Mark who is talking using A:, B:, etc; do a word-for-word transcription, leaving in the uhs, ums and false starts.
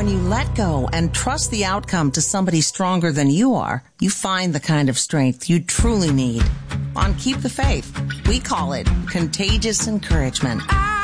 A: when you let go and trust the outcome to somebody stronger than you are, you find the kind of strength you truly need. On Keep the Faith, we call it contagious encouragement.